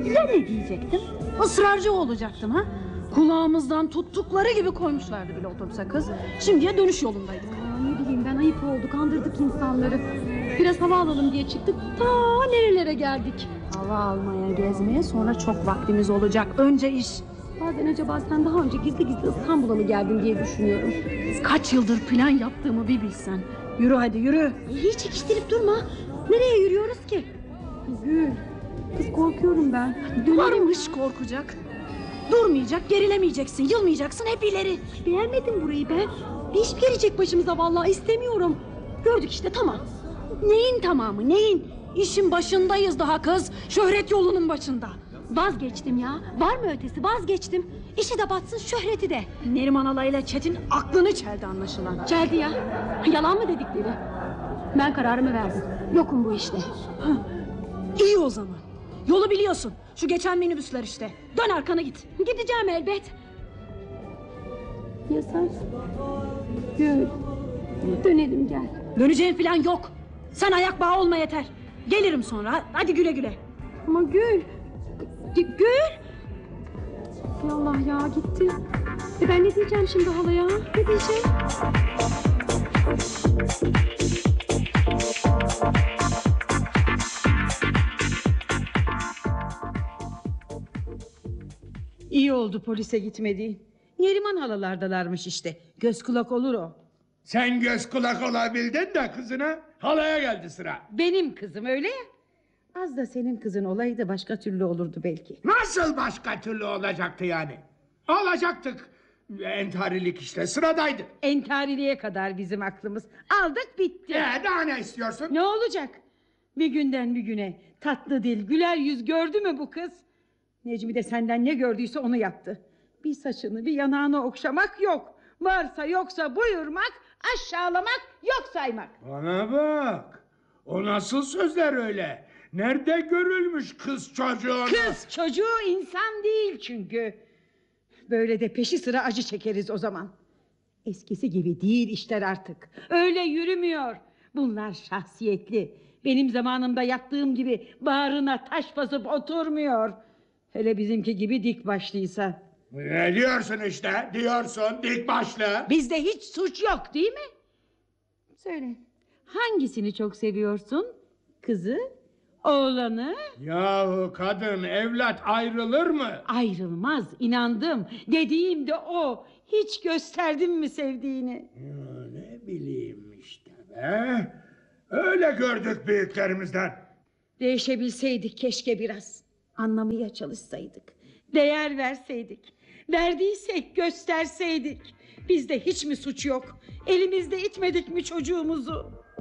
Sen ne diyecektin? Israrcı olacaktın ha? Kulağımızdan tuttukları gibi koymuşlardı bile otobüse kız. Şimdiye dönüş yolundaydık. Ne bileyim ben, ayıp oldu, kandırdık insanları. Biraz hava alalım diye çıktık, ta nerelere geldik. Hava almaya, gezmeye sonra çok vaktimiz olacak. Önce iş. Bazen acaba sen daha önce gizli gizli İstanbul'a mı geldin diye düşünüyorum. Kaç yıldır plan yaptığımı bir bilsen. Yürü hadi yürü. Hiç çekiştirip durma. Nereye yürüyoruz ki? Gül, kız korkuyorum ben. Varmış korkacak. Durmayacak, gerilemeyeceksin, yılmayacaksın, hep ileri. Beğenmedim burayı ben. Bir iş gelecek başımıza, vallahi istemiyorum. Gördük işte, tamam. Neyin tamamı, neyin? İşin başındayız daha kız. Şöhret yolunun başında. Vazgeçtim ya. Var mı ötesi? Vazgeçtim. İşi de batsın, şöhreti de. Neriman Alay'la Çetin aklını çeldi anlaşılan. Çeldi ya. Yalan mı dedikleri? Ben kararımı verdim. Yokum bu işte. İyi o zaman. Yolu biliyorsun. Şu geçen minibüsler işte. Dön arkana git. Gideceğim elbet. Ya sen? Gül. Dönelim, gel. Döneceğin falan yok. Sen ayak bağı olma yeter. Gelirim sonra. Hadi güle güle. Ama Gül. Gül. Hay Allah ya, gitti. Ben ne diyeceğim şimdi halaya? Ne diyeceğim? İyi oldu polise gitmediğin. Neriman halalardalarmış işte. Göz kulak olur o. Sen göz kulak olabildin de kızına, halaya geldi sıra. Benim kızım öyle ya. Az da senin kızın olaydı başka türlü olurdu belki. Nasıl başka türlü olacaktı yani? Alacaktık. Entarilik işte sıradaydı. Entariliğe kadar bizim aklımız. Aldık bitti. Daha ne istiyorsun? Ne olacak? Bir günden bir güne tatlı dil, güler yüz gördü mü bu kız? Necmi de senden ne gördüyse onu yaptı. Bir saçını bir yanağını okşamak yok. Varsa yoksa buyurmak, aşağılamak, yok saymak. Bana bak. O nasıl sözler öyle? Nerede görülmüş kız çocuğunu? Kız çocuğu insan değil çünkü. Böyle de peşi sıra acı çekeriz o zaman. Eskisi gibi değil işler artık. Öyle yürümüyor. Bunlar şahsiyetli. Benim zamanımda yaptığım gibi bağrına taş basıp oturmuyor. Hele bizimki gibi dik başlıysa. Ne diyorsun işte? Diyorsun dik başlı. Bizde hiç suç yok değil mi? Söyle, hangisini çok seviyorsun? Kızı, oğlanı? Yahu kadın evlat ayrılır mı? Ayrılmaz, inandım. Dediğim de o. Hiç gösterdin mi sevdiğini? Ya, ne bileyim işte be. Öyle gördük büyüklerimizden. Değişebilseydik keşke biraz. Anlamaya çalışsaydık. Değer verseydik. Verdiysek gösterseydik. Bizde hiç mi suç yok? Elimizde itmedik mi çocuğumuzu?